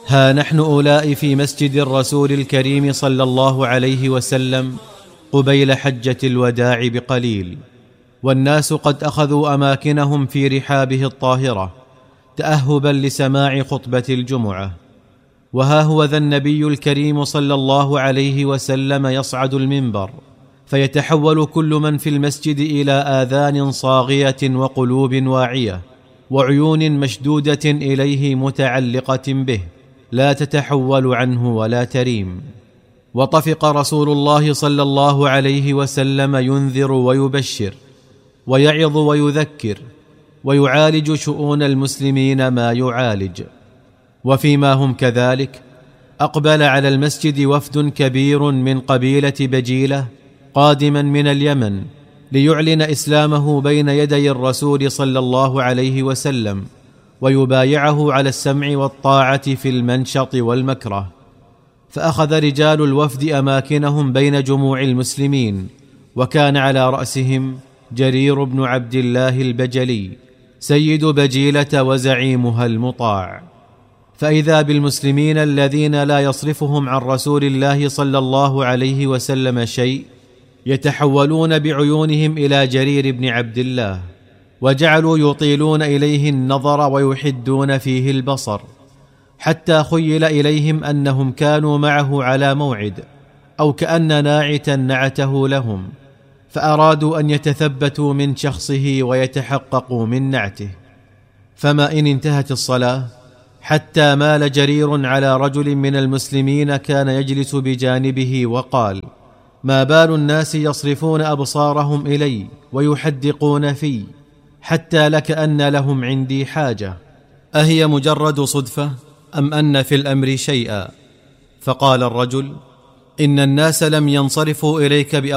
ها نحن أولئك في مسجد الرسول الكريم صلى الله عليه وسلم قبيل حجة الوداع بقليل، والناس قد أخذوا أماكنهم في رحابه الطاهرة تأهبا لسماع خطبة الجمعة. وها هو ذا النبي الكريم صلى الله عليه وسلم يصعد المنبر، فيتحول كل من في المسجد إلى آذان صاغية وقلوب واعية وعيون مشدودة إليه متعلقة به لا تتحول عنه ولا تريم. وطفق رسول الله صلى الله عليه وسلم ينذر ويبشر ويعظ ويذكر ويعالج شؤون المسلمين ما يعالج. وفيما هم كذلك أقبل على المسجد وفد كبير من قبيلة بجيلة قادما من اليمن ليعلن إسلامه بين يدي الرسول صلى الله عليه وسلم ويبايعه على السمع والطاعة في المنشط والمكره. فأخذ رجال الوفد أماكنهم بين جموع المسلمين، وكان على رأسهم جرير بن عبد الله البجلي سيد بجيلة وزعيمها المطاع. فإذا بالمسلمين الذين لا يصرفهم عن رسول الله صلى الله عليه وسلم شيء يتحولون بعيونهم إلى جرير بن عبد الله، وجعلوا يطيلون إليه النظر ويحدون فيه البصر، حتى خيل إليهم أنهم كانوا معه على موعد، أو كأن ناعتا نعته لهم، فأرادوا أن يتثبتوا من شخصه ويتحققوا من نعته. فما إن انتهت الصلاة حتى مال جرير على رجل من المسلمين كان يجلس بجانبه وقال: ما بال الناس يصرفون أبصارهم إلي ويحدقون في، حتى لكأن لهم عندي حاجة، أهي مجرد صدفة أم أن في الأمر شيئا؟ فقال الرجل: إن الناس لم ينصرفوا إليك